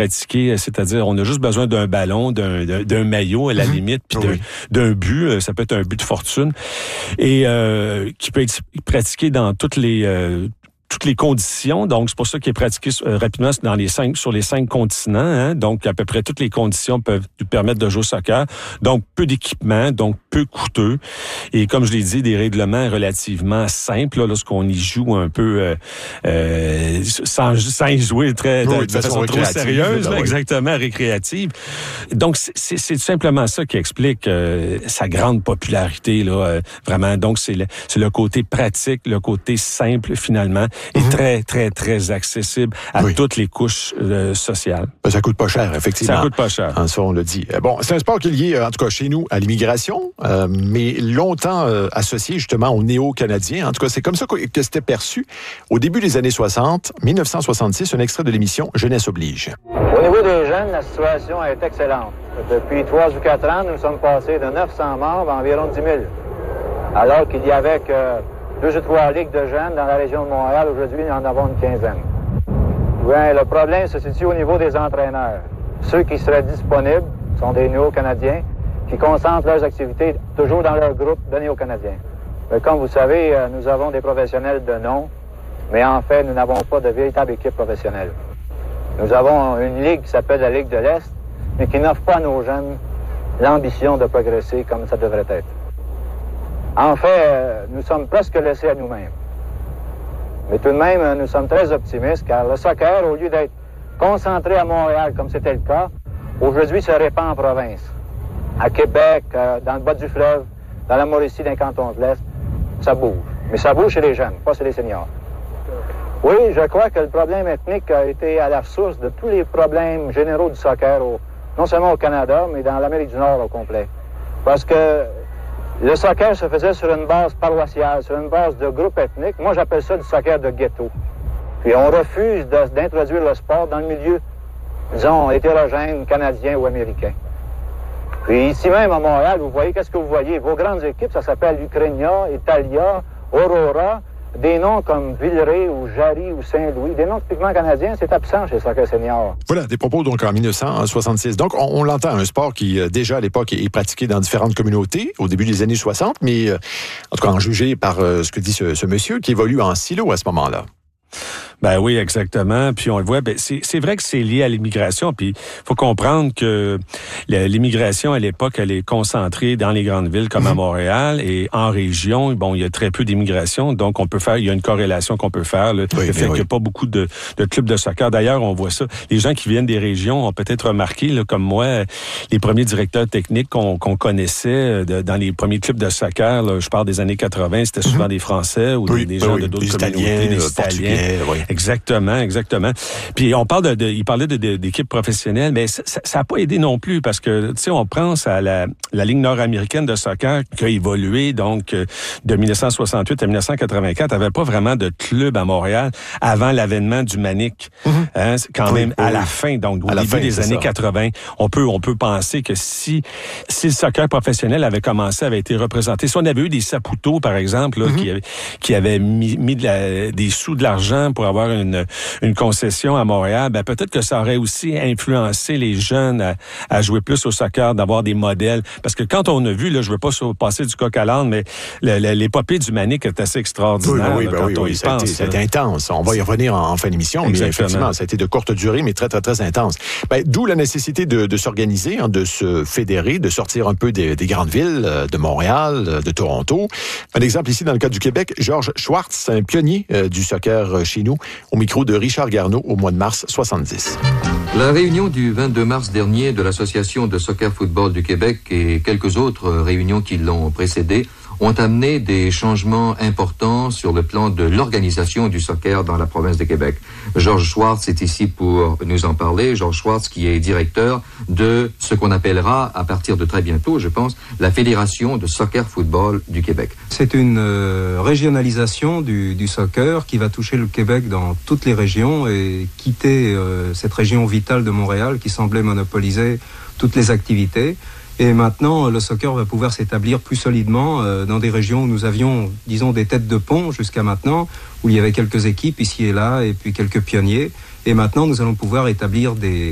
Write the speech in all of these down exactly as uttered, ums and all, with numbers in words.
pratiquer, c'est-à-dire on a juste besoin d'un ballon, d'un, d'un, d'un maillot à la mm-hmm. limite, puis oui. d'un, d'un but, ça peut être un but de fortune, et euh, qui peut être pratiqué dans toutes les... Euh, toutes les conditions, donc c'est pour ça qu'il est pratiqué euh, rapidement dans les cinq, sur les cinq continents, hein, donc à peu près toutes les conditions peuvent nous permettre de jouer au soccer, donc peu d'équipement, donc peu coûteux, et comme je l'ai dit, des règlements relativement simples, là, lorsqu'on y joue un peu euh, euh, sans, sans y jouer très, oui, de, de, de façon trop sérieuse, là, oui. exactement, récréative. Donc c'est, c'est, c'est tout simplement ça qui explique euh, sa grande popularité, là, euh, vraiment, donc c'est le, c'est le côté pratique, le côté simple finalement, est mm-hmm. très, très, très accessible à oui. toutes les couches euh, sociales. Ben, ça coûte pas cher, effectivement. Ça coûte pas cher. Hein, ça, on le dit. Bon, c'est un sport qui est lié, en tout cas chez nous, à l'immigration, euh, mais longtemps euh, associé justement aux néo-canadiens. En tout cas, c'est comme ça que, que c'était perçu. Au début des années soixante, dix-neuf cent soixante-six, un extrait de l'émission Jeunesse oblige. Au niveau des jeunes, la situation est excellente. Depuis trois ou quatre ans, nous sommes passés de neuf cents membres à environ dix mille. Alors qu'il y avait que deux ou trois ligues de jeunes dans la région de Montréal. Aujourd'hui, nous en avons une quinzaine. Bien, le problème se situe au niveau des entraîneurs. Ceux qui seraient disponibles sont des néo-canadiens qui concentrent leurs activités toujours dans leur groupe de néo-canadiens. Mais comme vous savez, nous avons des professionnels de nom, mais en fait, nous n'avons pas de véritable équipe professionnelle. Nous avons une ligue qui s'appelle la Ligue de l'Est, mais qui n'offre pas à nos jeunes l'ambition de progresser comme ça devrait être. En fait, nous sommes presque laissés à nous-mêmes. Mais tout de même, nous sommes très optimistes, car le soccer, au lieu d'être concentré à Montréal, comme c'était le cas, aujourd'hui se répand en province. À Québec, dans le bas du fleuve, dans la Mauricie, dans les cantons de l'Est, ça bouge. Mais ça bouge chez les jeunes, pas chez les seniors. Oui, je crois que le problème ethnique a été à la source de tous les problèmes généraux du soccer, au, non seulement au Canada, mais dans l'Amérique du Nord au complet. Parce que le soccer se faisait sur une base paroissiale, sur une base de groupe ethnique. Moi, j'appelle ça du soccer de ghetto. Puis on refuse de, d'introduire le sport dans le milieu, disons, hétérogène, canadien ou américain. Puis ici même à Montréal, vous voyez, qu'est-ce que vous voyez? Vos grandes équipes, ça s'appelle Ukrainia, Italia, Aurora, des noms comme Villeray ou Jarry ou Saint-Louis, des noms typiquement canadiens, c'est absent chez le soccer senior. Voilà, des propos donc en dix-neuf cent soixante-six. Donc, on, on l'entend, un sport qui, déjà à l'époque, est pratiqué dans différentes communautés, au début des années soixante, mais euh, en tout cas, en jugé par euh, ce que dit ce, ce monsieur, qui évolue en silo à ce moment-là. Ben oui, exactement. Puis on le voit, ben c'est, c'est vrai que c'est lié à l'immigration. Puis il faut comprendre que l'immigration à l'époque, elle est concentrée dans les grandes villes comme à Montréal et en région. Bon, il y a très peu d'immigration, donc on peut faire, il y a une corrélation qu'on peut faire. Là, oui, le fait oui. qu'il n'y a pas beaucoup de, de clubs de soccer. D'ailleurs, on voit ça. Les gens qui viennent des régions ont peut-être remarqué, là, comme moi, les premiers directeurs techniques qu'on, qu'on connaissait de, dans les premiers clubs de soccer. Là, je parle des années quatre-vingts, c'était souvent mm-hmm. des Français ou oui, des, des gens oui, de d'autres des communautés, Italiens, des Italiens. Oui. Exactement, exactement. Puis on parle de, de il parlait de, de, d'équipes professionnelles, mais ça n'a pas aidé non plus parce que tu sais on pense à la, la Ligue nord-américaine de soccer qui a évolué donc de dix-neuf cent soixante-huit à dix-neuf cent quatre-vingt-quatre, avait pas vraiment de club à Montréal avant l'avènement du Manic. Mm-hmm. Hein, quand oui, même oui, à oui. la fin, donc au début fin, des années ça. quatre-vingts, on peut on peut penser que si si le soccer professionnel avait commencé, avait été représenté, si on avait eu des Saputo par exemple là, mm-hmm. qui avaient qui avaient mis, mis de la, des sous de l'argent pour avoir une une concession à Montréal, ben peut-être que ça aurait aussi influencé les jeunes à, à jouer plus au soccer, d'avoir des modèles. Parce que quand on a vu, là, je veux pas passer du coq à l'âne, mais le, le, l'épopée du Manic est assez extraordinaire. Oui, oui, là, ben quand oui, on oui, y ça pense. A été, ça a été intense. On va y revenir en, en fin d'émission, Exactement. mais effectivement, ça a été de courte durée, mais très, très, très intense. Ben, d'où la nécessité de, de s'organiser, hein, de se fédérer, de sortir un peu des, des grandes villes, de Montréal, de Toronto. Un exemple ici, dans le cas du Québec, Georges Schwartz, un pionnier euh, du soccer chez nous, au micro de Richard Garneau au mois de mars soixante-dix. La réunion du vingt-deux mars dernier de l'Association de soccer football du Québec et quelques autres réunions qui l'ont précédée ont amené des changements importants sur le plan de l'organisation du soccer dans la province de Québec. Georges Schwartz est ici pour nous en parler. Georges Schwartz qui est directeur de ce qu'on appellera, à partir de très bientôt, je pense, la Fédération de soccer football du Québec. C'est une euh, régionalisation du, du soccer qui va toucher le Québec dans toutes les régions et quitter euh, cette région vitale de Montréal qui semblait monopoliser toutes les activités. Et maintenant, le soccer va pouvoir s'établir plus solidement euh, dans des régions où nous avions, disons, des têtes de pont jusqu'à maintenant, où il y avait quelques équipes ici et là, et puis quelques pionniers. Et maintenant, nous allons pouvoir établir des,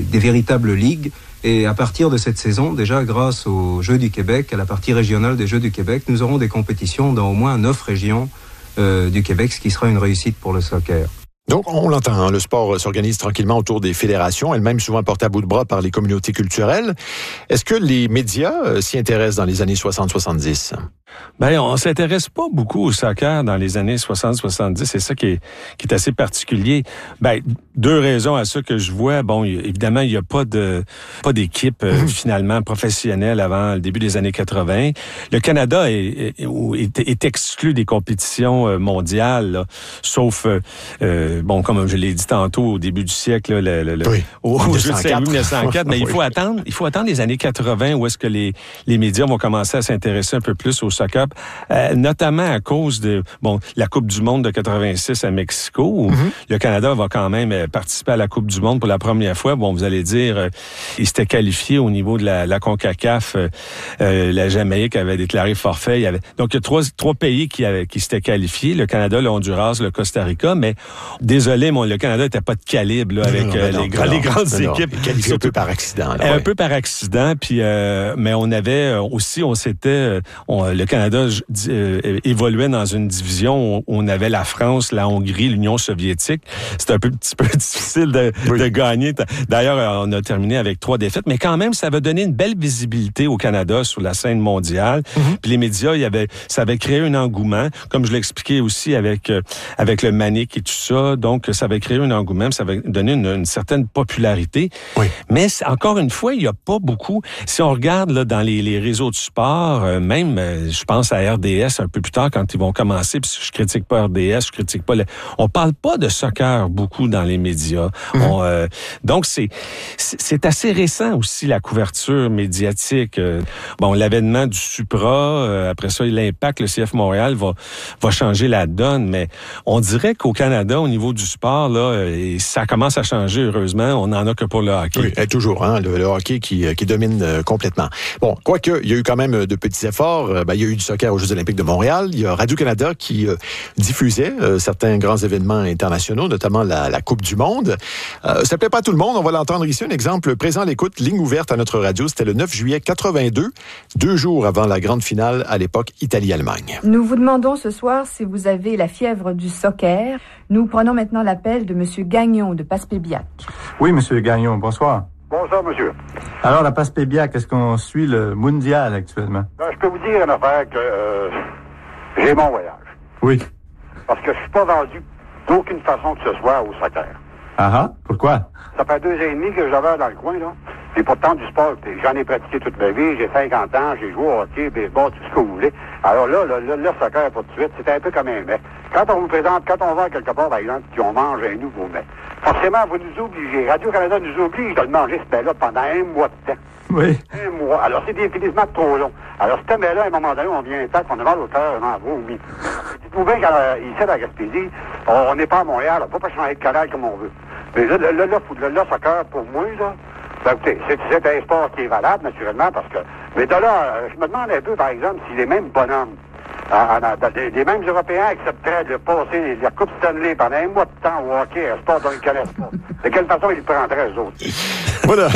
des véritables ligues. Et à partir de cette saison, déjà grâce aux Jeux du Québec, à la partie régionale des Jeux du Québec, nous aurons des compétitions dans au moins neuf régions euh, du Québec, ce qui sera une réussite pour le soccer. Donc, on l'entend, hein, le sport s'organise tranquillement autour des fédérations, elles-mêmes souvent portées à bout de bras par les communautés culturelles. Est-ce que les médias euh, s'y intéressent dans les années soixante soixante-dix? Ben, on s'intéresse pas beaucoup au soccer dans les années soixante soixante-dix. C'est ça qui est, qui est assez particulier. Ben, deux raisons à ça que je vois. Bon, évidemment, il n'y a pas de, pas d'équipe euh, finalement professionnelle avant le début des années quatre-vingts. Le Canada est, est, est, est exclu des compétitions mondiales, là, sauf, euh, bon, comme je l'ai dit tantôt, au début du siècle, là, le, le, oui. au, au jeu de Saint-Louis mille neuf cent quatre. Mais il faut attendre, il faut attendre les années quatre-vingts où est-ce que les, les médias vont commencer à s'intéresser un peu plus au soccer, euh, notamment à cause de bon la Coupe du monde de quatre-vingt-six à Mexico, où mm-hmm. le Canada va quand même participer à la Coupe du monde pour la première fois. Bon, vous allez dire, euh, il s'était qualifié au niveau de la, la CONCACAF. Euh, euh, la Jamaïque avait déclaré forfait. Il y avait, donc, il y a trois, trois pays qui, avaient, qui s'étaient qualifiés, le Canada, le Honduras, le Costa Rica, mais désolé, mon, le Canada n'était pas de calibre là, avec non, euh, non, les, non, les grandes non, équipes. Qualifié un peu par accident. Là, un ouais. peu par accident, puis euh, mais on avait aussi, on s'était, on, le Canada euh, évoluait dans une division où on avait la France, la Hongrie, l'Union soviétique. C'était un peu, petit peu difficile de, oui. de gagner. D'ailleurs, on a terminé avec trois défaites, mais quand même, ça avait donné une belle visibilité au Canada sur la scène mondiale. Mm-hmm. Puis les médias, il y avait, ça avait créé un engouement, comme je l'expliquais aussi avec euh, avec le Manic et tout ça. Donc, ça avait créé un engouement, ça avait donné une, une certaine popularité. Oui. Mais encore une fois, il n'y a pas beaucoup. Si on regarde là dans les, les réseaux de sport, euh, même, euh, je pense à R D S un peu plus tard quand ils vont commencer. Puis je critique pas R D S, je critique pas. Le... On parle pas de soccer beaucoup dans les médias. Mm-hmm. On, euh, donc c'est, c'est c'est assez récent aussi la couverture médiatique. Euh, bon, l'avènement du Supra, euh, après ça l'Impact, le C F Montréal va va changer la donne. Mais on dirait qu'au Canada, au niveau du sport là, et ça commence à changer heureusement. On n'en a que pour le hockey. Oui, et toujours hein, le, le hockey qui qui domine euh, complètement. Bon, quoique il y a eu quand même de petits efforts. Euh, ben, il y a eu du soccer aux Jeux Olympiques de Montréal. Il y a Radio-Canada qui euh, diffusait euh, certains grands événements internationaux, notamment la, la Coupe du monde. Euh, ça plaît pas à tout le monde. On va l'entendre ici. Un exemple présent à l'écoute, ligne ouverte à notre radio. C'était le neuf juillet quatre-vingt-deux, deux jours avant la grande finale à l'époque Italie-Allemagne. Nous vous demandons ce soir si vous avez la fièvre du soccer. Nous prenons maintenant l'appel de Monsieur Gagnon de Passepébiac. Oui, Monsieur Gagnon, bonsoir. Bonsoir, monsieur. Alors, la Passepébiac, est-ce qu'on suit le mondial actuellement? Ben, je peux vous dire une affaire que euh, j'ai mon voyage. Oui. Parce que je suis pas vendu d'aucune façon que ce soit au soccer. Ah ah, pourquoi? Ça fait deux ans et demi que j'avais dans le coin, là. Et pourtant, du sport, j'en ai pratiqué toute ma vie. J'ai cinquante ans, j'ai joué au hockey, baseball, tout ce que vous voulez. Alors là, le, le, le soccer, pas tout de suite, c'était un peu comme un mets. Quand on vous présente, quand on va quelque part, par exemple, puis on mange un nouveau mets, forcément, vous nous obligez. Radio-Canada nous oblige de le manger, ce mets-là, pendant un mois de temps. Oui. Un mois. Alors, c'est définitivement trop long. Alors, ce mets-là, à un moment donné, on vient un temps qu'on a mal au cœur, on en vomi. Dites-vous bien qu'ici, à la Gaspésie, on n'est pas à Montréal, on ne peut pas changer de canal comme on veut. Mais là, le, le, le, le soccer, pour moi, là, ben, écoutez, c'est, c'est un sport qui est valable, naturellement, parce que... Mais de là, je me demande un peu, par exemple, si les mêmes bonhommes, en, en, les, les mêmes Européens accepteraient de passer la Coupe Stanley pendant un mois de temps au hockey, un sport dont ils ne connaissent pas. De quelle façon ils le prendraient, eux autres? Voilà.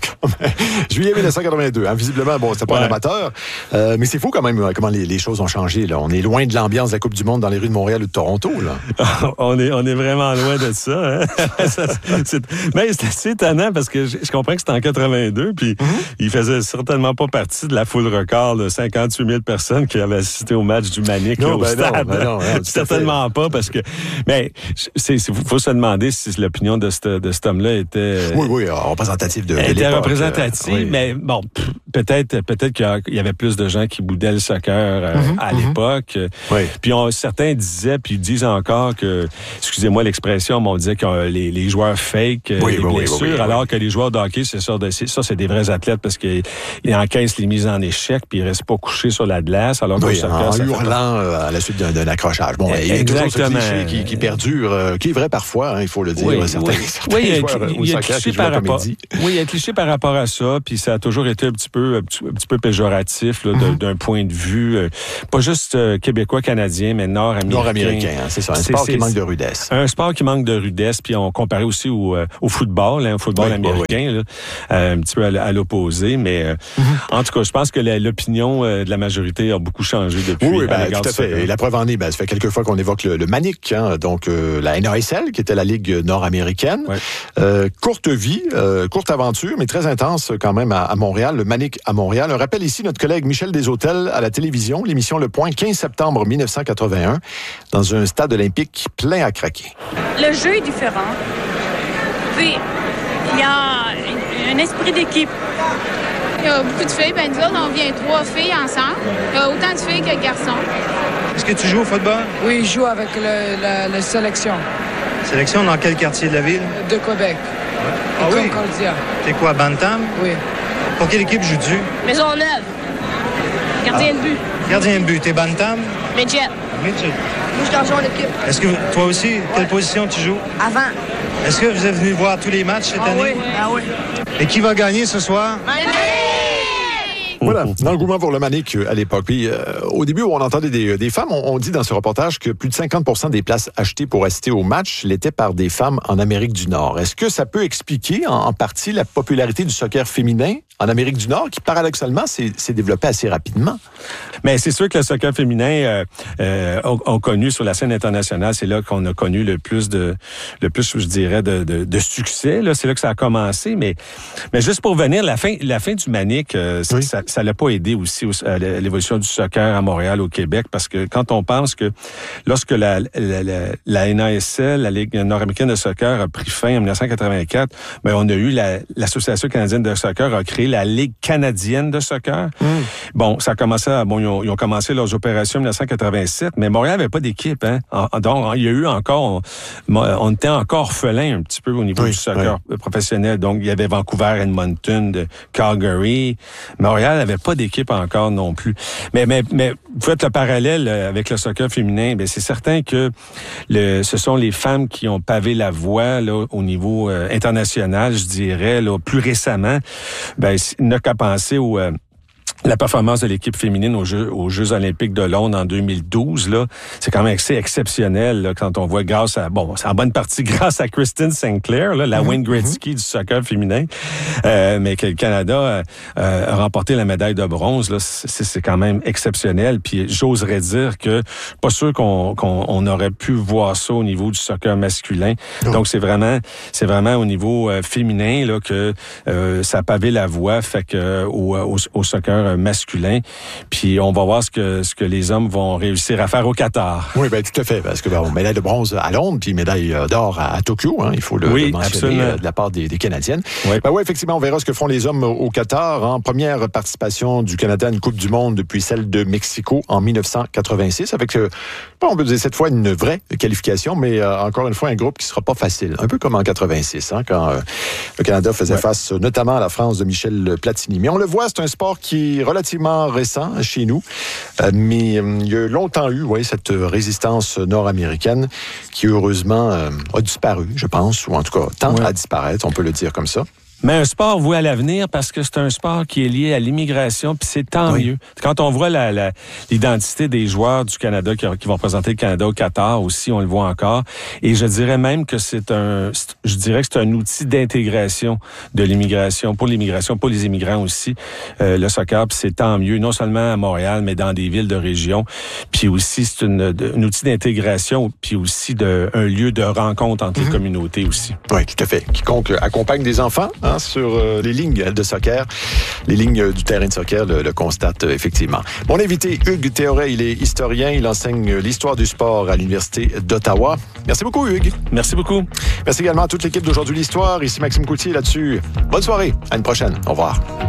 Juillet mille neuf cent quatre-vingt-deux. Hein, visiblement, bon, c'était pas ouais. un amateur. Euh, mais c'est fou quand même comment les, les choses ont changé. Là. On est loin de l'ambiance de la Coupe du monde dans les rues de Montréal ou de Toronto. Là. on, est, on est vraiment loin de ça. Hein? ça c'est, mais c'est assez étonnant parce que je, je comprends que c'était en quatre-vingt-deux, puis mm-hmm. il faisait certainement pas partie de la foule record de cinquante-huit mille personnes qui avaient assisté au match du Manic non, là, au ben stade. Non, ben non, non, certainement pas parce que... Mais il faut se demander si l'opinion de, ce, de cet homme-là était... Oui, oui, représentative de, de était l'époque. représentative, oui. Mais bon, pff, peut-être peut-être qu'il y avait plus de gens qui boudaient le soccer euh, mm-hmm, à mm-hmm. l'époque. Oui. Puis on, certains disaient, puis ils disent encore que, excusez-moi l'expression, mais on disait que les, les joueurs fake, oui, les oui, blessures, oui, oui, oui, alors oui. que les joueurs de hockey, c'est ça, de, c'est, ça c'est des vrais athlètes parce qu'ils encaissent les mises en échec, puis ils restent pas couchés sur la glace, alors que oui, le soccer, en hurlant fait... à la suite d'un, d'un accrochage. Bon, il y a toujours ce cliché qui, qui perdure, euh, qui est vrai parfois, hein, il faut le dire. Oui, certains, oui. certains oui, joueurs il y a un cliché par rapport. Oui, il y a un cliché par rapport à ça, puis ça a toujours été un petit peu peu, un petit, un petit peu péjoratif là, mm-hmm. d'un point de vue, euh, pas juste euh, québécois, canadien, mais nord-américain. Nord-américain, hein, c'est ça. Un c'est, sport c'est, qui manque de rudesse. Un sport qui manque de rudesse, puis on comparait aussi au, euh, au football, hein, au football oui, américain, oui. Là, euh, un petit peu à, à l'opposé, mais euh, mm-hmm. en tout cas, je pense que la, l'opinion euh, de la majorité a beaucoup changé depuis. Oui, ben, tout à fait. Et la preuve en est, ben, ça fait quelques fois qu'on évoque le, le Manic, hein, donc euh, la N A S L, qui était la Ligue nord-américaine. Ouais. Euh, courte vie, euh, courte aventure, mais très intense quand même à, à Montréal, le Manic à Montréal. Un rappel ici, notre collègue Michel Desautels à la télévision, l'émission Le Point, quinze septembre dix-neuf cent quatre-vingt-un, dans un stade olympique plein à craquer. Le jeu est différent. Puis, il y a un esprit d'équipe. Il y a beaucoup de filles. Ben, nous autres, on vient trois filles ensemble. Il y a autant de filles que de garçons. Est-ce que tu joues au football? Oui, je joue avec le, la, la sélection. Sélection dans quel quartier de la ville? De Québec. Ouais. Ah oui? Concordia. T'es quoi, Bantam? Oui. Pour quelle équipe joues-tu? Maisonneuve. Gardien ah. de but. Gardien de but. T'es Bantam? Midget. Midget. Moi, je suis dans l'équipe. Est-ce que toi aussi, ouais. quelle position tu joues? Avant. Est-ce que vous êtes venu voir tous les matchs cette ah année? Oui. Ah oui. Et qui va gagner ce soir? Voilà, l'engouement pour le Manic à l'époque. Puis, euh, au début, où on entendait des, des femmes, on, on dit dans ce reportage que plus de cinquante pour cent des places achetées pour assister au match l'étaient par des femmes en Amérique du Nord. Est-ce que ça peut expliquer en, en partie la popularité du soccer féminin en Amérique du Nord, qui paradoxalement s'est, s'est développé assez rapidement? Mais c'est sûr que le soccer féminin euh, euh, ont, ont connu sur la scène internationale, c'est là qu'on a connu le plus de, le plus, je dirais, de, de, de succès. Là, c'est là que ça a commencé. Mais, mais juste pour venir, la fin, la fin du Manic, euh, oui. ça, ça l'a pas aidé aussi à l'évolution du soccer à Montréal, au Québec, parce que quand on pense que lorsque la, la, la, la N A S L, la Ligue nord-américaine de soccer, a pris fin en dix-neuf cent quatre-vingt-quatre, ben on a eu la, l'Association canadienne de soccer a créé la Ligue canadienne de soccer. Mm. Bon, ça a commencé à, bon, ils ont, ils ont commencé leurs opérations en dix-neuf cent quatre-vingt-sept, mais Montréal n'avait pas d'équipe, hein. Donc, il y a eu encore, on, on était encore orphelin un petit peu au niveau oui, du soccer oui. professionnel. Donc, il y avait Vancouver, Edmonton, de Calgary. Montréal n'avait pas d'équipe encore non plus. Mais, mais, mais, vous faites le parallèle avec le soccer féminin, ben c'est certain que le, ce sont les femmes qui ont pavé la voie, là, au niveau euh, international, je dirais, là, plus récemment. Ben, il n'a qu'à penser au, euh, la performance de l'équipe féminine aux Jeux, aux Jeux olympiques de Londres en deux mille douze, là, c'est quand même assez exceptionnel là, quand on voit grâce à, bon, c'est en bonne partie grâce à Kristen Sinclair, là, la mm-hmm. Wayne Gretzky du soccer féminin, euh, mais que le Canada euh, a remporté la médaille de bronze, là, c'est, c'est quand même exceptionnel. Puis j'oserais dire que pas sûr qu'on, qu'on on aurait pu voir ça au niveau du soccer masculin. Mm-hmm. Donc c'est vraiment, c'est vraiment au niveau euh, féminin là que euh, ça a pavé la voie, fait que au, au, au soccer masculin. Puis on va voir ce que ce que les hommes vont réussir à faire au Qatar. Oui, ben tout à fait, parce que bon, médaille de bronze à Londres, puis médaille d'or à, à Tokyo, hein, il faut le, oui, le mentionner euh, de la part des, des Canadiennes. Oui. Ben oui, effectivement, on verra ce que font les hommes au Qatar. En hein. Première participation du Canada à une Coupe du Monde depuis celle de Mexico en dix-neuf cent quatre-vingt-six, avec, euh, on peut dire cette fois une vraie qualification, mais euh, encore une fois un groupe qui sera pas facile, un peu comme en quatre-vingt-six, hein, quand euh, le Canada faisait ouais. face notamment à la France de Michel Platini. Mais on le voit, c'est un sport qui relativement récent chez nous, euh, mais euh, il y a longtemps eu ouais, cette résistance nord-américaine qui heureusement euh, a disparu, je pense, ou en tout cas tend ouais. à disparaître, on peut le dire comme ça. Mais un sport voué à l'avenir parce que c'est un sport qui est lié à l'immigration, puis c'est tant oui. mieux. Quand on voit la, la, l'identité des joueurs du Canada qui, qui vont représenter le Canada au Qatar aussi, on le voit encore. Et je dirais même que c'est un, je dirais que c'est un outil d'intégration de l'immigration, pour l'immigration, pour les immigrants aussi. Euh, le soccer, puis c'est tant mieux, non seulement à Montréal, mais dans des villes de région. Puis aussi, c'est une, un outil d'intégration, puis aussi de, un lieu de rencontre entre mm-hmm. les communautés aussi. Oui, tout à fait. Quiconque accompagne des enfants, hein, sur euh, les lignes de soccer, les lignes du terrain de soccer le, le constate euh, effectivement. Mon invité, Hugues Théoret, il est historien, il enseigne l'histoire du sport à l'Université d'Ottawa. Merci beaucoup, Hugues. Merci beaucoup. Merci également à toute l'équipe d'Aujourd'hui l'Histoire. Ici Maxime Coutier là-dessus. Bonne soirée. À une prochaine. Au revoir.